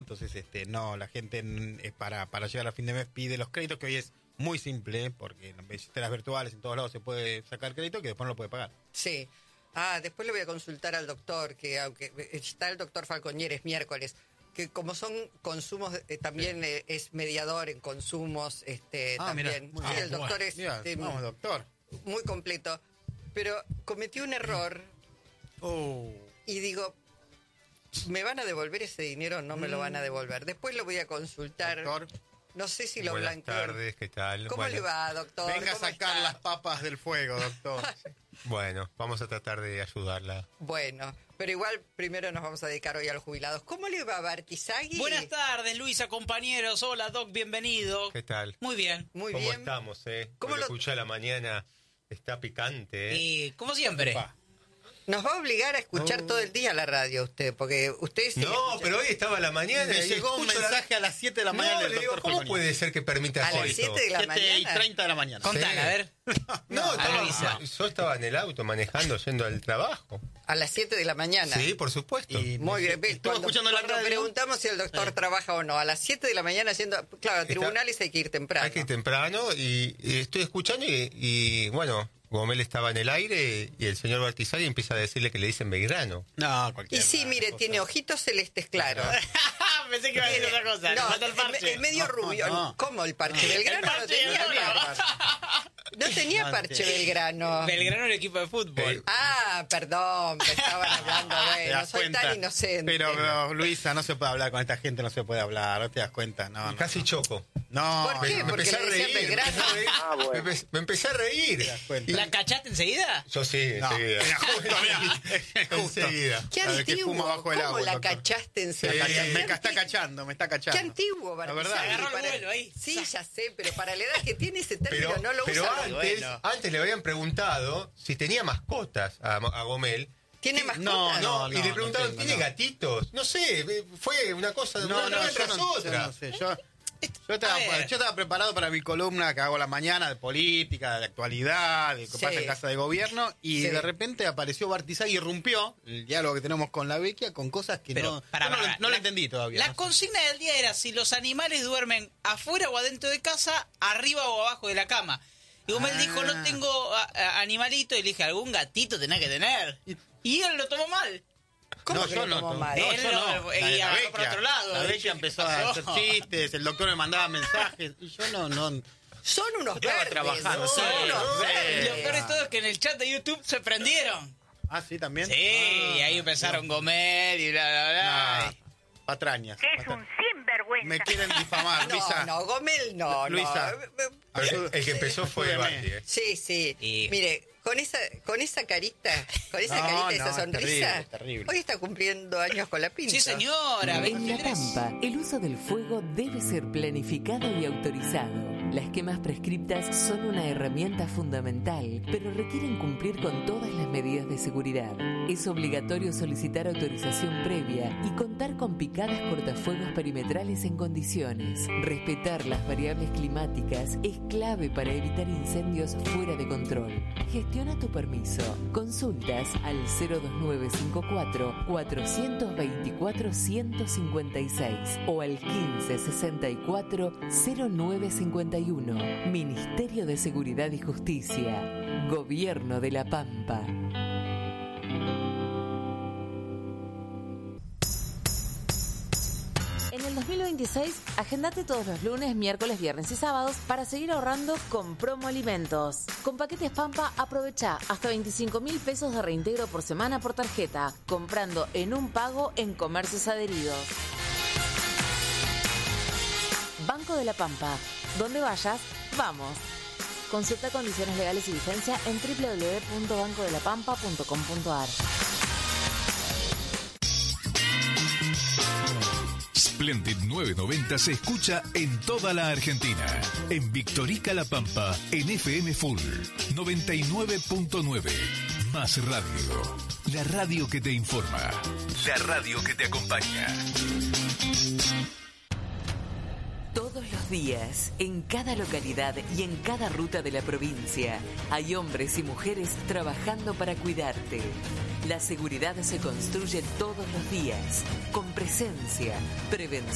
Entonces, no, la gente para llegar a fin de mes pide los créditos, que hoy es muy simple, porque en las billeteras virtuales en todos lados se puede sacar crédito, que después no lo puede pagar. Sí. Después le voy a consultar al doctor, que aunque está el doctor Falcoñeres miércoles, que como son consumos, también es mediador en consumos, también. Mirá, Sí, el doctor es vamos, doctor. muy completo, pero cometió un error y digo, ¿me van a devolver ese dinero o no me lo van a devolver? Después lo voy a consultar. Doctor. No sé si lo Buenas blanqueo. tardes, ¿qué tal? ¿Cómo le va, doctor? Venga a ¿Cómo sacar está? las papas del fuego, doctor. Bueno, vamos a tratar de ayudarla. Bueno, pero igual primero nos vamos a dedicar hoy a los jubilados. ¿Cómo le va, Bartizagui? Buenas tardes, Luisa, compañeros. Hola, Doc, bienvenido. ¿Qué tal? Muy bien. Muy ¿Cómo bien. estamos, ¿Cómo Hoy lo- escuché a la mañana, está picante, Y como siempre. Pa. Nos va a obligar a escuchar todo el día la radio usted, porque usted sí No, escucha- pero hoy estaba a la mañana. Me y llegó un escucho la- mensaje a las 7 de la mañana No, del le digo, doctor ¿cómo Falcoñeres. puede ser que permita a las esto? 7 de la 7:30 mañana. de la mañana. Contala, a ver. No, Luisa. yo estaba en el auto manejando, yendo al trabajo. A las 7 de la mañana. Sí, por supuesto. Y Muy bien. estuve escuchando la cuando radio. preguntamos si el doctor trabaja o no, a las 7 de la mañana yendo... Claro, a tribunales hay que ir temprano. Hay que ir temprano y estoy escuchando y bueno, Gomel estaba en el aire y el señor Bartizagui empieza a decirle que le dicen Belgrano. No, Y cualquier sí, mire, cosa. tiene ojitos celestes claros. Pensé que iba a decir otra cosa. Le No, falta el parche. es medio rubio. no. ¿Cómo el parche? Belgrano no parche tenía. de Belgrano. No tenía parche Belgrano. Belgrano, el equipo de fútbol. Perdón, me estaban hablando. ¿Te Bueno, das soy cuenta? tan inocente. Pero, Luisa, no se puede hablar con esta gente, no se puede hablar, ¿no te das cuenta? No, no. Casi choco. No, ¿Por qué? Me Porque empecé a le decían reír. Belgrano. Me empecé a reír. das cuenta. ¿La cachaste enseguida? Yo sí, No, enseguida. mira, justo, mira, justo. Enseguida. Qué A ver, que antiguo. fuma bajo el ¿Cómo agua, la doctor? cachaste en Me serio? está cachando, me está cachando. Qué antiguo, La Bartizagui. verdad. Agarró el vuelo ahí. Sí, ya sé, pero para la edad que tiene ese término no lo pero usa. antes le habían preguntado si tenía mascotas a Gomel. ¿Tiene Sí, mascotas? no, y le preguntaron, tengo, ¿tiene no. gatitos? No sé, fue una cosa de una vez tras otra. yo no sé. Yo estaba preparado para mi columna que hago la mañana de política, de actualidad, de lo que Sí. pasa en casa de gobierno, y Sí. de repente apareció Bartizagui y irrumpió el diálogo que tenemos con la Vecchia con cosas que Pero, no, pará, yo no, pará. no lo entendí todavía. La no sé. consigna del día era si los animales duermen afuera o adentro de casa, arriba o abajo de la cama. Y Gomel dijo, no tengo animalito, y le dije, algún gatito tenés que tener. Y él lo tomó mal. ¿Cómo No, que yo lo tomó mal? No, Él yo no, no. y La agarró Vecchia. para otro lado. La Vecchia ¿Qué empezó a hacer pasó? chistes, el doctor me mandaba mensajes, y yo no. Son unos Estaba verdes. trabajando, Son sí, unos sí. verdes. Y lo peor de todo es que en el chat de YouTube se prendieron. Ah, sí, también. Sí, y ahí empezaron Gomel y bla, bla, bla. Patrañas. Es un sinvergüenza. Me quieren difamar, Luisa. No, Gómez no. Luisa. No. Pero el que empezó fue Ayúdame. Barti. Sí, sí. Y- Mire, con esa carita, esa No, carita, esa es sonrisa, terrible, es terrible. hoy está cumpliendo años con la pinta. Sí, señora. En La 23. Pampa, el uso del fuego debe ser planificado y autorizado. Las quemas prescriptas son una herramienta fundamental, pero requieren cumplir con todas las medidas de seguridad. Es obligatorio solicitar autorización previa y contar con picadas cortafuegos perimetrales en condiciones. Respetar las variables climáticas es clave para evitar incendios fuera de control. Gestiona tu permiso. Consultas al 02954 424 156 o al 1564 0951. Ministerio de Seguridad y Justicia. Gobierno de La Pampa. En el 2026, agendate todos los lunes, miércoles, viernes y sábados para seguir ahorrando con Promo Alimentos. Con paquetes Pampa, aprovecha hasta 25.000 pesos de reintegro por semana por tarjeta, comprando en un pago en comercios adheridos. Banco de la Pampa. Donde vayas, vamos. Consulta condiciones legales y vigencia en www.bancodelapampa.com.ar. Splendid 990 se escucha en toda la Argentina. En Victorica La Pampa, en FM Full 99.9. Más radio. La radio que te informa. La radio que te acompaña. Todos los días, en cada localidad y en cada ruta de la provincia, hay hombres y mujeres trabajando para cuidarte. La seguridad se construye todos los días, con presencia, prevención